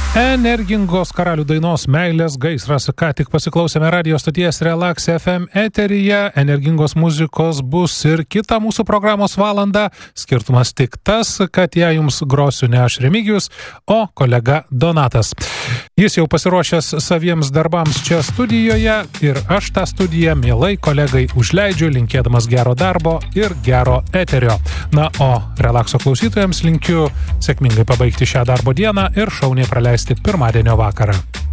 Energingos karalių dainos Meilės gaisras. Ką tik pasiklausėme radio stoties Relax FM eteryje. Energingos muzikos bus ir kita mūsų programos valanda. Skirtumas tik tas, kad ją jums grosiu ne aš Remigijus, o kolega Donatas. Jis jau pasiruošęs saviems darbams čia studijoje ir aš tą studiją mielai kolegai užleidžiu, linkėdamas gero darbo ir gero eterio. Na, o Relaxo klausytojams linkiu sėkmingai pabaigti šią darbo dieną ir šauniai praleisti pirmadienio vakarą.